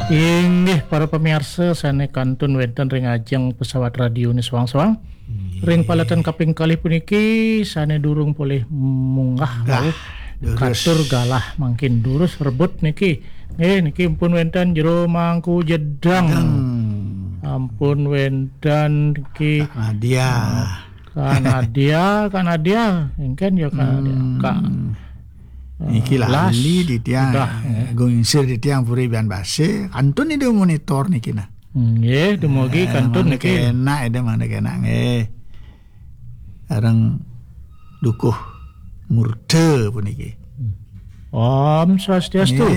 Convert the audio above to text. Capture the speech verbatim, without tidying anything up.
Inggih para pemirsa sane kantun wonten ring ajeng pesawat radio ni sewang-sewang. Ring palaten kaping kalih puniki sane durung boleh munggah wau katur galah mangkin durus rebut niki. Nggih niki pun wonten jero mangku jedang. Ampun wonten niki Nadia. Kanadia, Kanadia, engken ya Kanadia. Ka Niki lah ahli di tiang gongsir di tiang puri bian base kantun itu monitor niki nah nggih dumugi kantun niki enak ada mana kena nggih arang dukuh murte puniki Om Swastiastu.